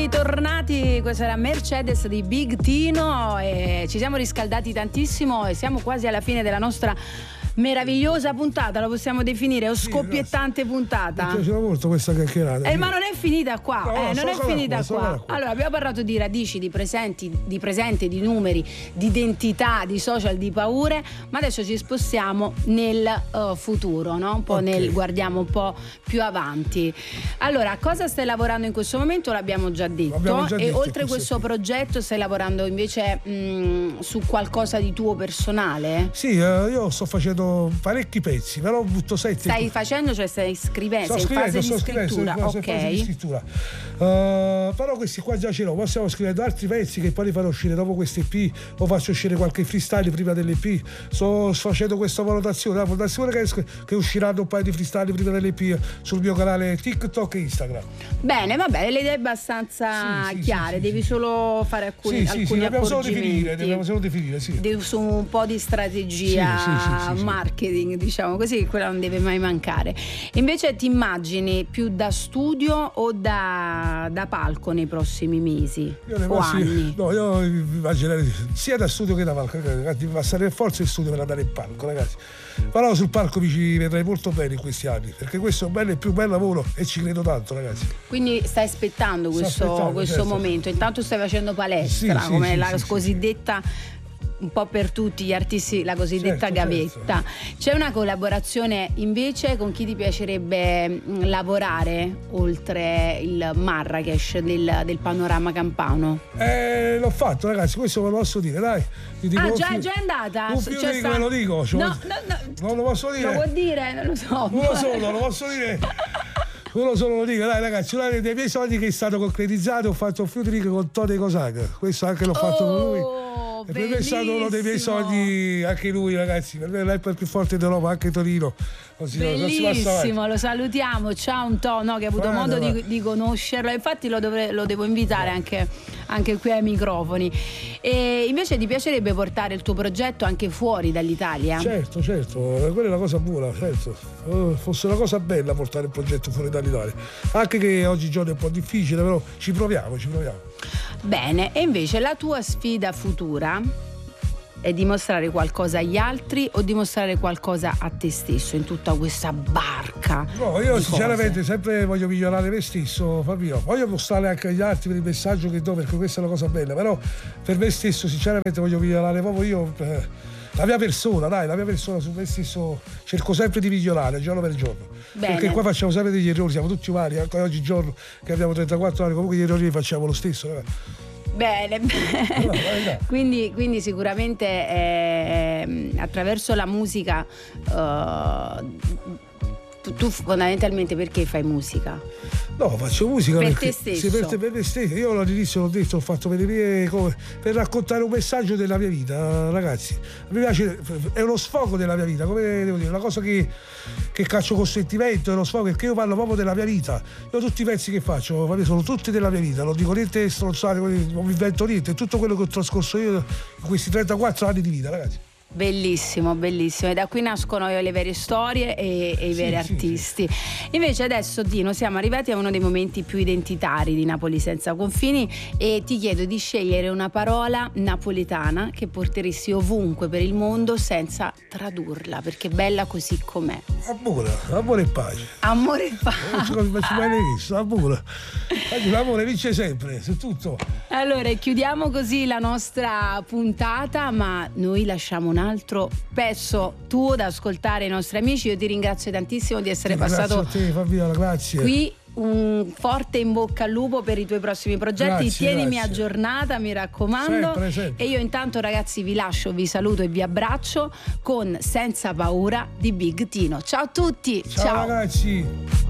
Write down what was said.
Tornati, questa era Mercedes di Big Tino e ci siamo riscaldati tantissimo e siamo quasi alla fine della nostra meravigliosa puntata, la possiamo definire, o scoppiettante puntata. Mi piaceva molto questa chiacchierata. Ma non è finita qua, non è finita qua. Qua. Allora, abbiamo parlato di radici, di presente, di numeri, di identità, di social, di paure, ma adesso ci spostiamo nel futuro, no? Un po' guardiamo un po' più avanti. Allora, a cosa stai lavorando in questo momento? L'abbiamo già detto. E oltre questo progetto stai lavorando invece su qualcosa di tuo personale? Sì, io sto facendo parecchi pezzi, però butto 7. Stai facendo, cioè stai scrivendo? Sto scrivendo, in fase di scrittura. Però questi qua già ce l'ho. Poi stiamo scrivendo altri pezzi che poi li farò uscire dopo queste EP, o faccio uscire qualche freestyle prima dell'EP. Sto facendo questa valutazione, la valutazione che usciranno un paio di freestyle prima dell'EP sul mio canale TikTok e Instagram. Bene, vabbè, le idee abbastanza chiare, devi solo fare alcuni accorgimenti. Dobbiamo solo definire, sì. Su un po' di strategia, marketing, diciamo così, quella non deve mai mancare. Invece ti immagini più da studio o da palco nei prossimi mesi o anni? No, io immaginerei sia da studio che da palco, ragazzi, ma sarebbe forza il studio per andare in palco, ragazzi. Però sul palco mi ci vedrei molto bene in questi anni, perché questo è il più bel lavoro e ci credo tanto, ragazzi. Quindi stai aspettando questo momento. Intanto stai facendo palestra, come la cosiddetta, un po' per tutti gli artisti, la cosiddetta gavetta. C'è una collaborazione invece con chi ti piacerebbe lavorare oltre il Marrakesh del panorama campano? L'ho fatto, ragazzi, questo ve lo posso dire, dai. Già è andata? Ve lo dico. No. Non lo posso dire. Lo può dire? Non lo so. Non lo posso dire. Uno solo lo dico, dai ragazzi, uno dei miei sogni che è stato concretizzato, ho fatto un featuring con Tony Cosac, questo anche l'ho fatto con lui. E per me è stato uno dei miei sogni, anche lui, ragazzi, per me è il rapper più forte d'Europa, anche Torino. Bellissimo, lo salutiamo. Ciao Antonio, che ha avuto modo di conoscerlo, infatti lo devo invitare anche qui ai microfoni. E invece ti piacerebbe portare il tuo progetto anche fuori dall'Italia? Certo, quella è la cosa buona, certo. Fosse una cosa bella portare il progetto fuori dall'Italia, anche che oggigiorno è un po' difficile, però ci proviamo. Bene, e invece la tua sfida futura è dimostrare qualcosa agli altri o dimostrare qualcosa a te stesso in tutta questa barca? No, io sinceramente sempre voglio migliorare me stesso, Fabio. Voglio mostrare anche agli altri per il messaggio che do, perché questa è una cosa bella, però per me stesso sinceramente voglio migliorare proprio io, la mia persona su me stesso cerco sempre di migliorare giorno per giorno. Bene. Perché qua facciamo sempre degli errori, siamo tutti umani, anche oggigiorno che abbiamo 34 anni, comunque gli errori li facciamo lo stesso. Bene. Quindi sicuramente attraverso la musica tu fondamentalmente perché fai musica? No, faccio musica per te stesso. Per me stesso. Io all'inizio l'ho detto, l'ho fatto per raccontare un messaggio della mia vita, ragazzi. Mi piace, è uno sfogo della mia vita, come devo dire, una cosa che caccio con sentimento, è uno sfogo, perché io parlo proprio della mia vita. Io tutti i pezzi che faccio sono tutti della mia vita, non dico niente stronzate, non mi invento niente, è tutto quello che ho trascorso io in questi 34 anni di vita, ragazzi. Bellissimo, e da qui nascono le vere storie e i veri artisti. Invece adesso, Tino, siamo arrivati a uno dei momenti più identitari di Napoli Senza Confini e ti chiedo di scegliere una parola napoletana che porteresti ovunque per il mondo senza tradurla, perché è bella così com'è. Amore e pace. Amore e pace. Non ci mai visto, amore. L'amore vince sempre, su tutto. Allora, chiudiamo così la nostra puntata, ma noi lasciamo un altro pezzo tuo da ascoltare ai nostri amici. Io ti ringrazio tantissimo di essere passato a te, Fabiola, grazie. Qui un forte in bocca al lupo per i tuoi prossimi progetti. Tienimi aggiornata, mi raccomando. Sempre. E io intanto, ragazzi, vi lascio, vi saluto e vi abbraccio con Senza Paura di Big Tino. Ciao a tutti. Ciao. Ragazzi.